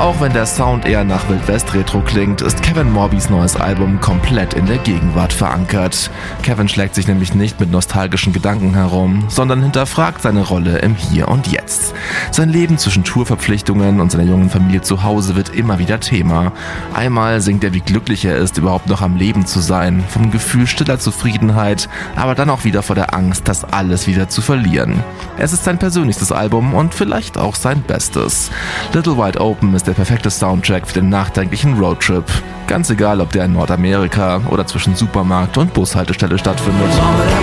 Auch wenn der Sound eher nach Wild-West-Retro klingt, ist Kevin Morbys neues Album komplett in der Gegenwart verankert. Kevin schlägt sich nämlich nicht mit nostalgischen Gedanken herum, sondern hinterfragt seine Rolle im Hier und Jetzt. Sein Leben zwischen Tourverpflichtungen und seiner jungen Familie zu Hause wird immer wieder Thema. Einmal singt er, wie glücklich er ist, überhaupt noch am Leben zu sein, vom Gefühl stiller Zufriedenheit, aber dann auch wieder vor der Angst, das alles wieder zu verlieren. Es ist sein persönlichstes Album und vielleicht auch sein bestes. Little Wide Open ist der perfekte Soundtrack für den nachdenklichen Roadtrip. Ganz egal, ob der in Nordamerika oder zwischen Supermarkt und Bushaltestelle stattfindet.